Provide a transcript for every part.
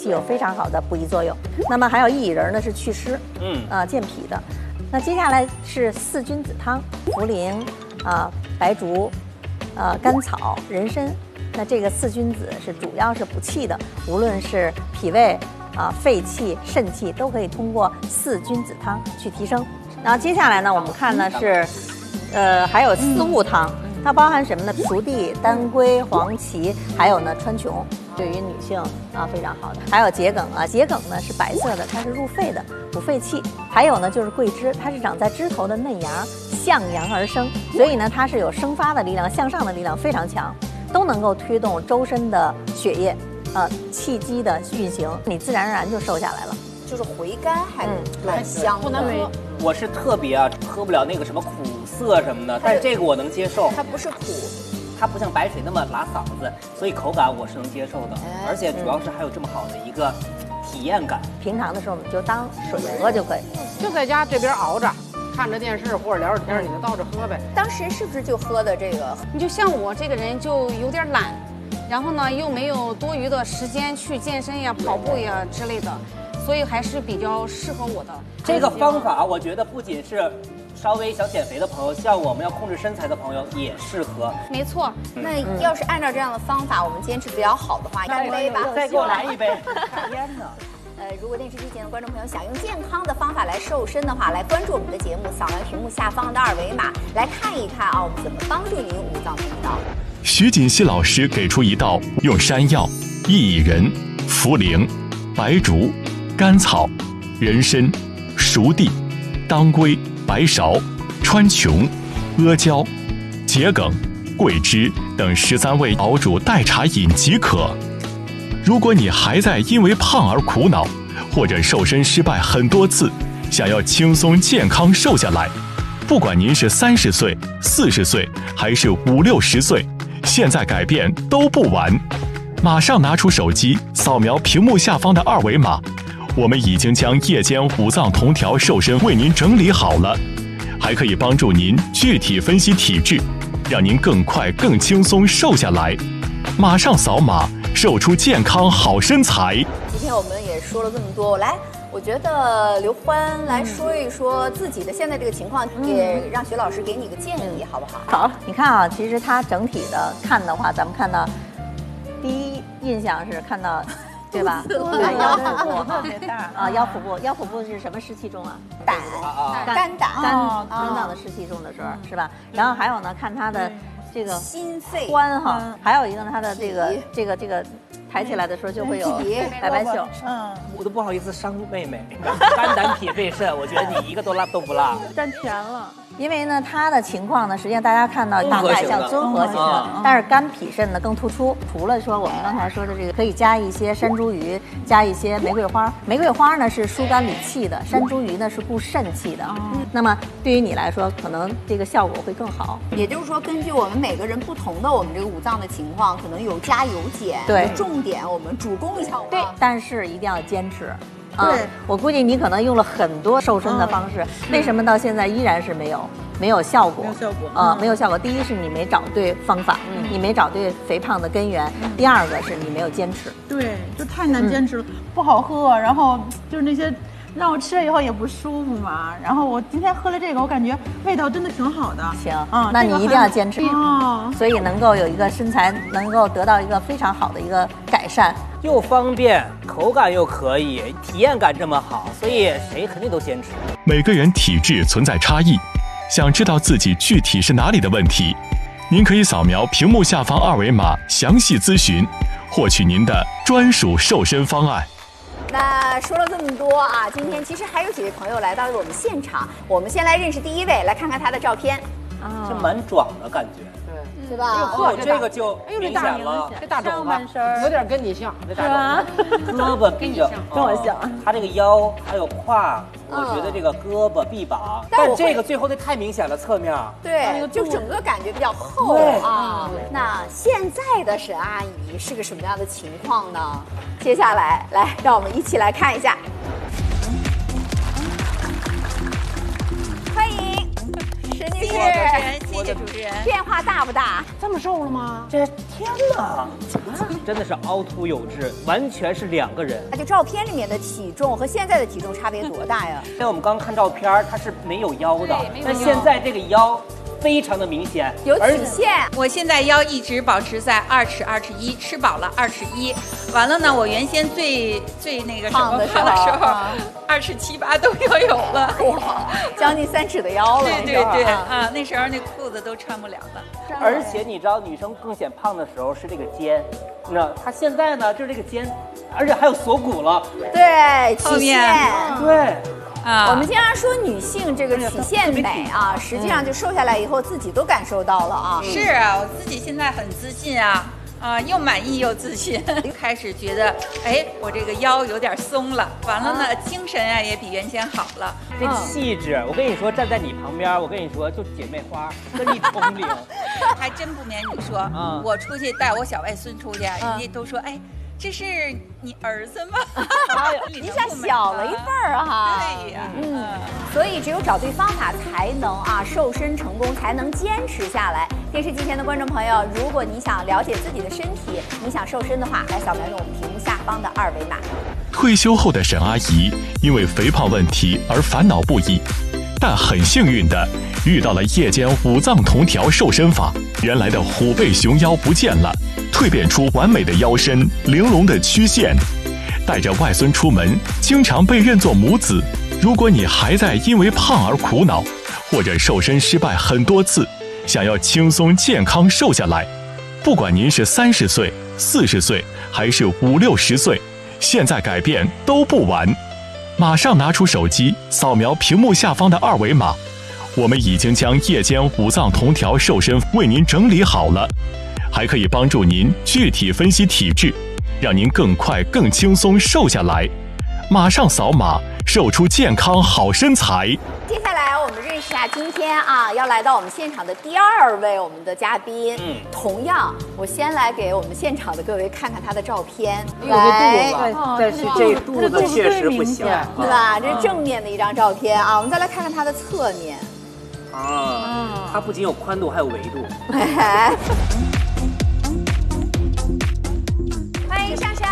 气有非常好的补益作用。那么还有薏苡仁呢是祛湿，健脾的。那接下来是4君子汤，茯苓白术甘草、人参。那这个4君子是主要是补气的，无论是脾胃肺气、肾气都可以通过4君子汤去提升。然后接下来呢，我们看呢是，还有4物汤，它包含什么呢？熟地、当归、黄芪，还有呢川穹，对于女性非常好的。还有桔梗桔梗呢是白色的，它是入肺的，补肺气。还有呢就是桂枝，它是长在枝头的嫩芽，向阳而生，所以呢它是有生发的力量、向上的力量非常强，都能够推动周身的血液。气机的运行，你自然而然就瘦下来了。 就是回甘还蛮香的， 不能喝。 我是特别喝不了那个什么苦涩什么的，但是这个我能接受。 它不是苦， 它不像白水那么拉嗓子，所以口感我是能接受的，而且主要是还有这么好的一个体验感。 平常的时候我们就当水喝就可以， 就在家这边熬着。看着电视或者聊着天，你就倒着喝呗。 当时是不是就喝的这个？ 你就像我这个人就有点懒，然后呢又没有多余的时间去健身呀、跑步呀之类的，所以还是比较适合我的。 这个方法我觉得不仅是稍微想减肥的朋友，像我们要控制身材的朋友也适合。 没错。 那要是按照这样的方法，我们坚持比较好的话，干杯吧！ 再给我来一杯。天哪！ 如果电视机前的观众朋友想用健康的方法来瘦身的话，来关注我们的节目，扫描屏幕下方的2维码，来看一看我们怎么帮助您五脏通道。 徐锦熙老师给出一道用山药、薏仁、茯苓、白术、甘草、人参、熟地、当归、白芍、川穹、阿胶、桔梗、桂枝等13味熬煮代茶饮即可。如果你还在因为胖而苦恼，或者瘦身失败很多次，想要轻松健康瘦下来，不管您是30岁、40岁还是50、60岁，现在改变都不晚。马上拿出手机，扫描屏幕下方的2维码，我们已经将夜间五脏同调瘦身为您整理好了，还可以帮助您具体分析体质，让您更快更轻松瘦下来。马上扫码，瘦出健康好身材。 今天我们也说了这么多，我觉得刘欢来说一说自己的现在这个情况，也让徐老师给你个建议，好不好？ 好，你看其实他整体的看的话，咱们看到第一印象是看到，对吧？对，腰腹部特别大腰腹部是什么湿气重啊？ 肝脏的湿气重的时候，是吧？然后还有呢，看他的这个心肺髋还有一个呢，他的这个抬起来的时候就会有白白袖。 我都不好意思伤妹妹，肝胆脾肺肾，我觉得你一个都不落， 占全了。因为呢，他的情况呢，实际上大家看到大概像综合型的，但是肝脾肾呢更突出。除了说我们刚才说的这个，可以加一些山茱萸，加一些玫瑰花。玫瑰花呢是疏肝理气的，山茱萸呢是固肾气的。那么对于你来说，可能这个效果会更好。 也就是说，根据我们每个人不同的我们这个五脏的情况，可能有加有减。 对， 重点我们主攻一下。 对，但是一定要坚持。对，我估计你可能用了很多瘦身的方式，为什么到现在依然是没有效果？没有效果。第一是你没找对方法，你没找对肥胖的根源；第二个是你没有坚持。 对，就太难坚持了，不好喝，然后就是那些让我吃了以后也不舒服嘛。然后我今天喝了这个，我感觉味道真的挺好的。 行，那你一定要坚持所以能够有一个身材，能够得到一个非常好的一个改善。 又方便，口感又可以，体验感这么好，所以谁肯定都坚持。 每个人体质存在差异，想知道自己具体是哪里的问题，您可以扫描屏幕下方2维码详细咨询，获取您的专属瘦身方案。 那说了这么多今天其实还有几位朋友来到了我们现场，我们先来认识第一位，来看看他的照片。 是蛮壮的感觉。 是吧？ 这个就明显了， 这大肘子有点跟你像，这大肘子，胳膊比较跟我像。 他这个腰还有胯，我觉得这个胳膊臂膀，但这个最后那太明显了，侧面。 对，就整个感觉比较厚那现在的沈阿姨是个什么样的情况呢？接下来，让我们一起来看一下。欢迎沈女士， 谢谢主持人。 变化大不大？ 这么瘦了吗？ 这天哪，真的是凹凸有致，完全是两个人。 那就照片里面的体重和现在的体重差别多大呀？ 因为我们刚看照片，它是没有腰的对没，有腰但现在这个腰非常的明显， 有曲线。 我现在腰一直保持在2尺21，吃饱了2尺1。完了呢，我原先最那个什么胖的时候 2尺7、8都要有了。 哇，将近3尺的腰了。 对啊，那时候那裤子都穿不了了。 而且你知道，女生更显胖的时候是这个肩，那她现在呢就是这个肩，而且还有锁骨了。 对， 后曲线。 面对。 我们经常说女性这个体线美啊，实际上就瘦下来以后自己都感受到了啊。 是啊，我自己现在很自信啊。又满意又自信，开始觉得，哎，我这个腰有点松了，完了呢，精神啊也比原先好了。 这气质，我跟你说，站在你旁边，我跟你说，就姐妹花，跟你同龄。 还真不瞒你说，我出去带我小外孙出去，人家都说，哎，这是你儿子吗？ 一下小了一份儿哈。 对呀， 所以只有找对方法才能瘦身成功，才能坚持下来。电视机前的观众朋友，如果你想了解自己的身体，你想瘦身的话，来扫描用我们屏幕下方的2维码。 退休后的沈阿姨因为肥胖问题而烦恼不已，但很幸运的遇到了夜间5脏同调瘦身法，原来的虎背熊腰不见了，蜕变出完美的腰身、玲珑的曲线。带着外孙出门，经常被认作母子。如果你还在因为胖而苦恼，或者瘦身失败很多次，想要轻松健康瘦下来，不管您是30岁、40岁还是50、60岁，现在改变都不晚。马上拿出手机，扫描屏幕下方的2维码，我们已经将夜间5脏同调瘦身为您整理好了，还可以帮助您具体分析体质，让您更快更轻松瘦下来。马上扫码，瘦出健康好身材。 接下来我们认识一下今天要来到我们现场的第2位我们的嘉宾。同样，我先来给我们现场的各位看看他的照片。 来，但是这肚子确实不小， 对吧？这是正面的一张照片啊。我们再来看看他的侧面。 它不仅有宽度，还有维度。 欢迎上上。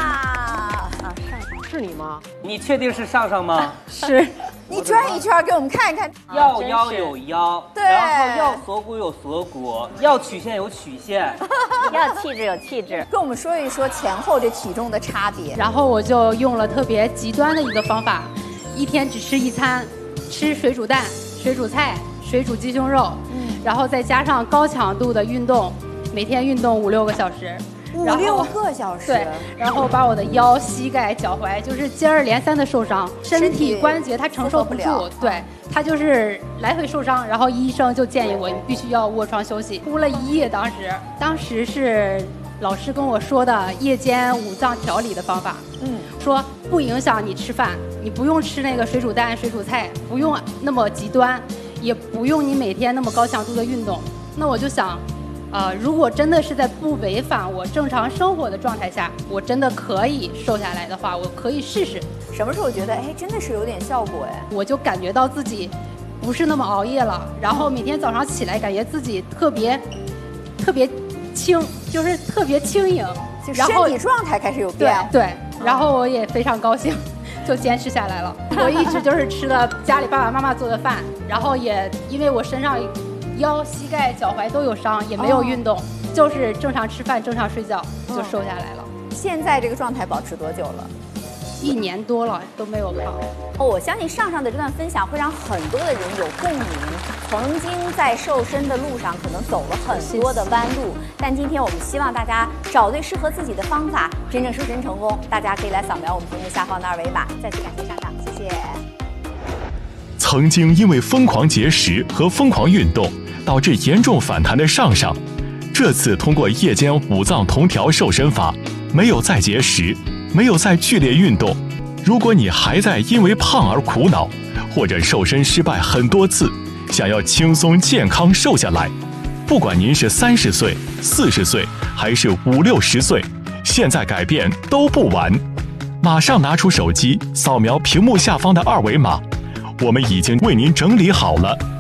是你吗？ 你确定是上上吗？ 是。你转一圈给我们看一看。 要腰有腰， 对， 然后要锁骨有锁骨，要曲线有曲线， 要气质有气质。 跟我们说一说前后这体重的差别。 然后我就用了特别极端的一个方法，一天只吃1餐，吃水煮蛋、水煮菜、水煮鸡胸肉，然后再加上高强度的运动，每天运动5、6个小时。 5、6个小时， 对，然后把我的腰、膝盖、脚踝就是接二连三的受伤，身体关节它承受不住，对，它就是来回受伤，然后医生就建议我，你必须要卧床休息，哭了1夜。当时是老师跟我说的夜间5脏调理的方法，说不影响你吃饭，你不用吃那个水煮蛋、水煮菜，不用那么极端，也不用你每天那么高强度的运动。那我就想。如果真的是在不违反我正常生活的状态下，我真的可以瘦下来的话，我可以试试。 什么时候觉得真的是有点效果我就感觉到自己不是那么熬夜了，然后每天早上起来感觉自己特别轻，就是特别轻盈， 就身体状态开始有变化。 对，然后我也非常高兴。就坚持下来了。我一直就是吃了家里爸爸妈妈做的饭，然后也因为我身上腰、膝盖、脚踝都有伤，也没有运动，就是正常吃饭、正常睡觉，就瘦下来了。 现在这个状态保持多久了 ？1年多了都没有胖。 我相信上上的这段分享会让很多的人有共鸣。曾经在瘦身的路上可能走了很多的弯路，但今天我们希望大家找对适合自己的方法，真正瘦身成功。大家可以来扫描我们屏幕下方的2维码。再次感谢上上，谢谢。 曾经因为疯狂节食和疯狂运动导致严重反弹的上上，这次通过夜间5脏同调瘦身法，没有再节食，没有再剧烈运动。如果你还在因为胖而苦恼，或者瘦身失败很多次，想要轻松健康瘦下来，不管您是30岁、40岁还是50、60岁，现在改变都不晚。马上拿出手机，扫描屏幕下方的2维码，我们已经为您整理好了，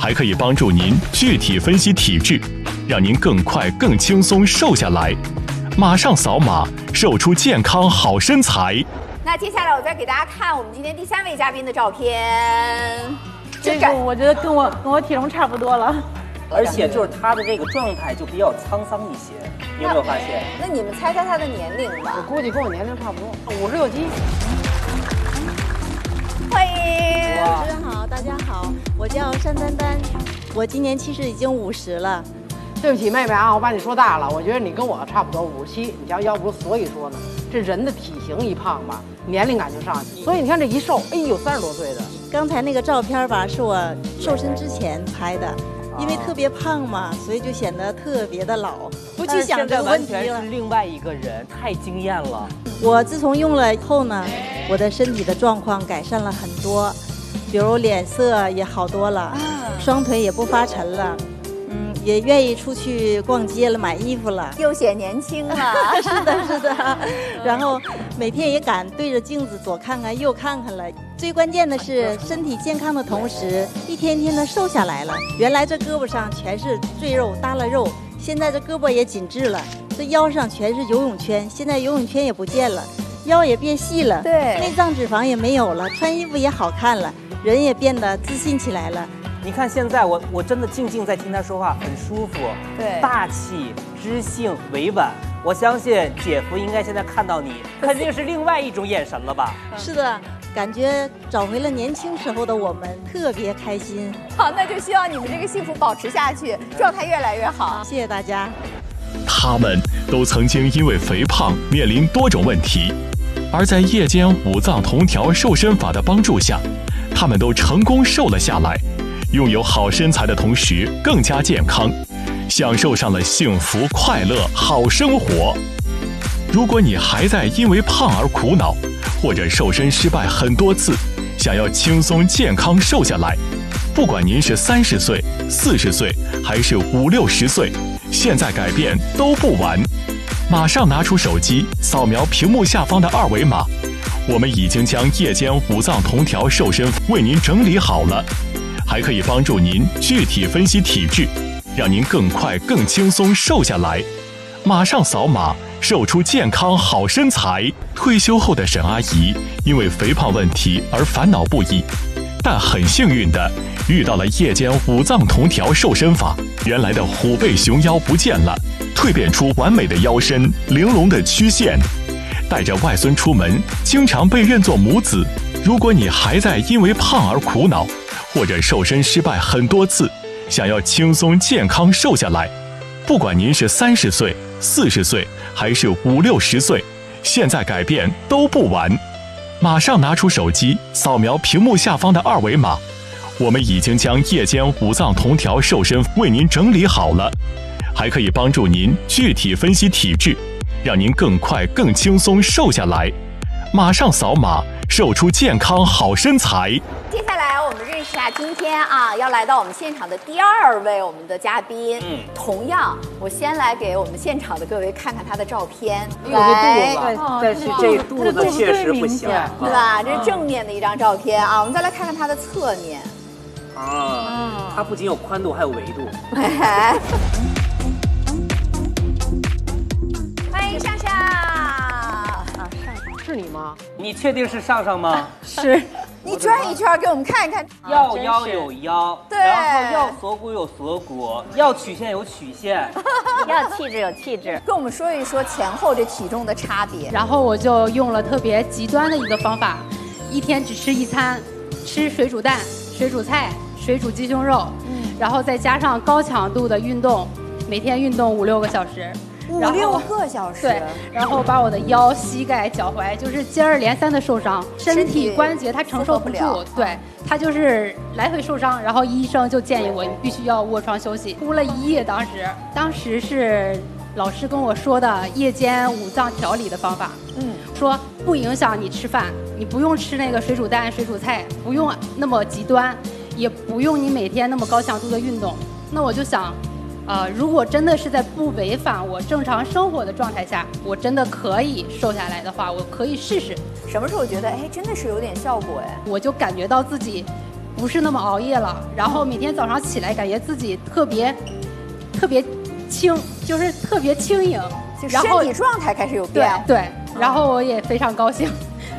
还可以帮助您具体分析体质，让您更快更轻松瘦下来。马上扫码，瘦出健康好身材。 那接下来我再给大家看我们今天第3位嘉宾的照片。 这个我觉得跟我体重差不多了， 而且就是他的这个状态就比较沧桑一些，你有没有发现？ 那你们猜猜他的年龄吧？ 我估计跟我年龄差不多，56、7。 欢迎， 主持人好，大家好，我叫单丹丹，我今年其实已经50了。 对不起，妹妹啊，我把你说大了，我觉得你跟我差不多57，你瞧，要不所以说呢，这人的体型一胖吧，年龄感就上去，所以你看这一瘦，哎呦，30多岁的。 刚才那个照片吧，是我瘦身之前拍的，因为特别胖嘛，所以就显得特别的老，不去想这个问题了。 完全是另外一个人，太惊艳了。 我自从用了以后呢，我的身体的状况改善了很多，比如脸色也好多了，双腿也不发沉了。也愿意出去逛街了，买衣服了， 又显年轻了。 是的，是的。然后每天也敢对着镜子左看看右看看了。最关键的是身体健康的同时，一天天的瘦下来了。原来这胳膊上全是赘肉耷拉肉，现在这胳膊也紧致了。这腰上全是游泳圈，现在游泳圈也不见了，腰也变细了， 对， 内脏脂肪也没有了，穿衣服也好看了，人也变得自信起来了。 你看现在我真的静静在听他说话，很舒服， 对， 大气、知性、委婉。我相信姐夫应该现在看到你，肯定是另外一种眼神了吧？ 是的，感觉找回了年轻时候的我们，特别开心。 好，那就希望你们这个幸福保持下去，状态越来越好。 谢谢大家。 他们都曾经因为肥胖面临多种问题，而在夜间五脏同调瘦身法的帮助下，他们都成功瘦了下来。拥有好身材的同时更加健康，享受上了幸福快乐好生活。如果你还在因为胖而苦恼，或者瘦身失败很多次，想要轻松健康瘦下来，不管您是30岁、40岁还是50、60岁，现在改变都不晚。马上拿出手机，扫描屏幕下方的2维码，我们已经将夜间五脏同调瘦身为您整理好了。还可以帮助您具体分析体质，让您更快更轻松瘦下来。马上扫码，瘦出健康好身材。退休后的沈阿姨因为肥胖问题而烦恼不已，但很幸运的遇到了夜间五脏同调瘦身法，原来的虎背熊腰不见了，蜕变出完美的腰身、玲珑的曲线。带着外孙出门，经常被认作母子。如果你还在因为胖而苦恼，或者瘦身失败很多次，想要轻松健康瘦下来，不管您是30岁、40岁还是50、60岁，现在改变都不晚。马上拿出手机，扫描屏幕下方的2维码，我们已经将夜间五脏同调瘦身为您整理好了，还可以帮助您具体分析体质，让您更快更轻松瘦下来。马上扫码，瘦出健康好身材。 接下来我们认识一下今天要来到我们现场的第2位我们的嘉宾。同样，我先来给我们现场的各位看看他的照片。 来，但是这肚子确实不行， 对吧？这是正面的一张照片啊。我们再来看看他的侧面。 它不仅有宽度，还有维度。 欢迎上上。 是你吗？ 你确定是上上吗？ 是。你转一圈给我们看一看。 要腰有腰， 对， 然后要锁骨有锁骨，要曲线有曲线， 要气质有气质。跟我们说一说前后这体重的差别。 然后我就用了特别极端的一个方法，一天只吃1餐，吃水煮蛋、水煮菜、水煮鸡胸肉，然后再加上高强度的运动，每天运动5、6个小时。 5、6个小时， 对，然后把我的腰、膝盖、脚踝就是接二连三的受伤，身体关节它承受不住，对，它就是来回受伤，然后医生就建议我你必须要卧床休息，哭了1夜。当时是老师跟我说的夜间五脏调理的方法，说不影响你吃饭，你不用吃那个水煮蛋、水煮菜，不用那么极端，也不用你每天那么高强度的运动。那我就想。如果真的是在不违反我正常生活的状态下，我真的可以瘦下来的话，我可以试试。 什么时候觉得真的是有点效果？ 我就感觉到自己不是那么熬夜了，然后每天早上起来感觉自己特别轻，就是特别轻盈， 就身体状态开始有变。 对，然后我也非常高兴。